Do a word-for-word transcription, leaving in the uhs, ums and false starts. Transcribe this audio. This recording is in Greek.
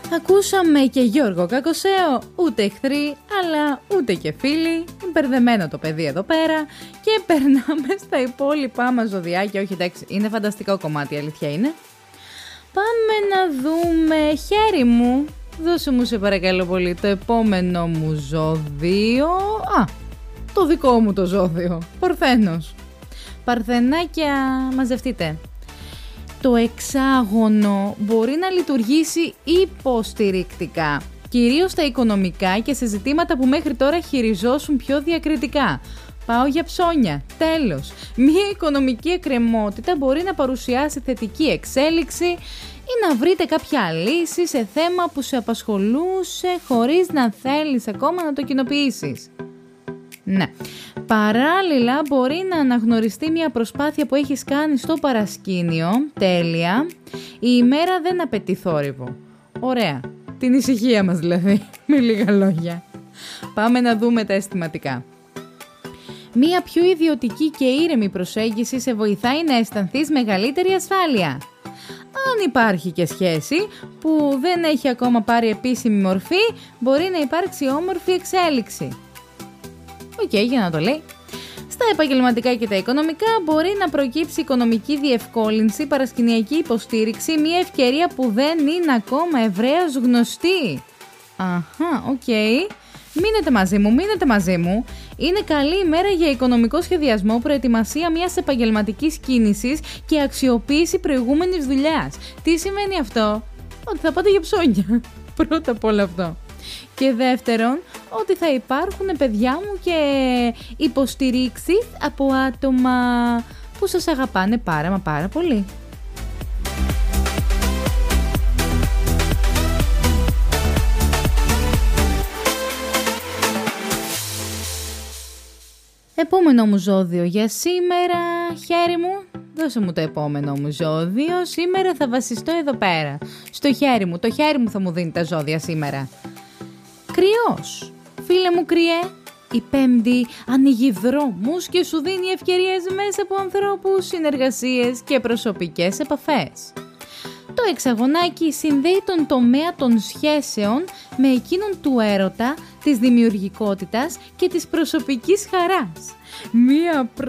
Ακούσαμε και Γιώργο Κακοσέο, ούτε εχθροί, αλλά ούτε και φίλοι. Μπερδεμένο το παιδί εδώ πέρα. Και περνάμε στα υπόλοιπα μας ζωδιάκια. Όχι, εντάξει, είναι φανταστικό κομμάτι, η αλήθεια είναι. Πάμε να δούμε. Χέρι μου, δώσε μου σε παρακαλώ πολύ το επόμενο μου ζώδιο. Α, το δικό μου το ζώδιο, Παρθένος. Παρθενάκια, μαζευτείτε. Το εξάγωνο μπορεί να λειτουργήσει υποστηρικτικά, κυρίως στα οικονομικά και σε ζητήματα που μέχρι τώρα χειριζόσουν πιο διακριτικά. Πάω για ψώνια. Τέλος. Μία οικονομική εκκρεμότητα μπορεί να παρουσιάσει θετική εξέλιξη ή να βρείτε κάποια λύση σε θέμα που σε απασχολούσε χωρίς να θέλεις ακόμα να το κοινοποιήσεις. Ναι. Παράλληλα μπορεί να αναγνωριστεί μια προσπάθεια που έχεις κάνει στο παρασκήνιο. Τέλεια. Η ημέρα δεν απαιτεί θόρυβο. Ωραία. Την ησυχία μας δηλαδή, με λίγα λόγια. Πάμε να δούμε τα αισθηματικά. Μία πιο ιδιωτική και ήρεμη προσέγγιση σε βοηθάει να αισθανθείς μεγαλύτερη ασφάλεια. Αν υπάρχει και σχέση που δεν έχει ακόμα πάρει επίσημη μορφή, μπορεί να υπάρξει όμορφη εξέλιξη. Οκ, okay, για να το λέει. Στα επαγγελματικά και τα οικονομικά μπορεί να προκύψει οικονομική διευκόλυνση, παρασκηνιακή υποστήριξη, μια ευκαιρία που δεν είναι ακόμα ευρέως γνωστή. Αχα, οκ. Okay. Μείνετε μαζί μου, μείνετε μαζί μου. Είναι καλή ημέρα για οικονομικό σχεδιασμό, προετοιμασία μιας επαγγελματικής κίνησης και αξιοποίηση προηγούμενης δουλειάς. Τι σημαίνει αυτό? Ότι θα πάτε για ψώνια. Πρώτα απ' όλα αυτό. Και δεύτερον, ότι θα υπάρχουν, παιδιά μου, και υποστηρίξεις από άτομα που σας αγαπάνε πάρα μα πάρα πολύ. Επόμενο μου ζώδιο για σήμερα, χέρι μου, δώσε μου το επόμενο μου ζώδιο. Σήμερα θα βασιστώ εδώ πέρα, στο χέρι μου. Το χέρι μου θα μου δίνει τα ζώδια σήμερα. Κρυός. Φίλε μου κρυέ, η Πέμπτη ανοίγει δρόμους και σου δίνει ευκαιρίες μέσα από ανθρώπους, συνεργασίες και προσωπικές επαφές. Το εξαγωνάκι συνδέει τον τομέα των σχέσεων με εκείνον του έρωτα, της δημιουργικότητας και της προσωπικής χαράς. Μία